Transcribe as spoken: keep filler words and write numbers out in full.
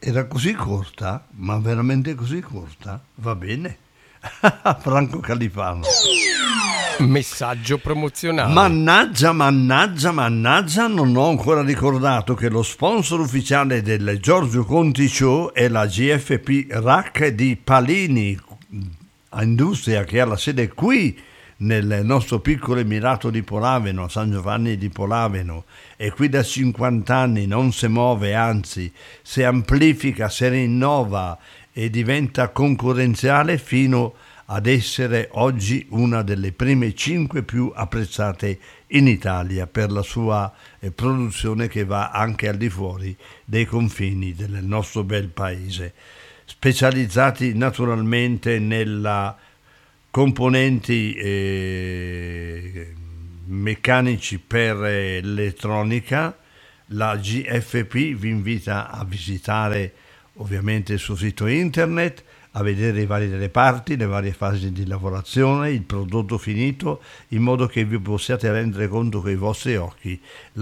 Era così corta, ma veramente così corta? Va bene. Franco Califano. Messaggio promozionale. Mannaggia, mannaggia, mannaggia, non ho ancora ricordato che lo sponsor ufficiale del Giorgio Conti Show è la G F P R A C di Palini, industria che ha la sede qui nel nostro piccolo emirato di Polaveno, a San Giovanni di Polaveno, e qui da cinquanta anni non si muove, anzi si amplifica, si rinnova e diventa concorrenziale fino ad essere oggi una delle prime cinque più apprezzate in Italia per la sua eh, produzione che va anche al di fuori dei confini del nostro bel paese. Specializzati naturalmente nella componenti eh, meccanici per elettronica, la G F P vi invita a visitare ovviamente il suo sito internet, a vedere i vari reparti, le varie fasi di lavorazione, il prodotto finito, in modo che vi possiate rendere conto con i vostri occhi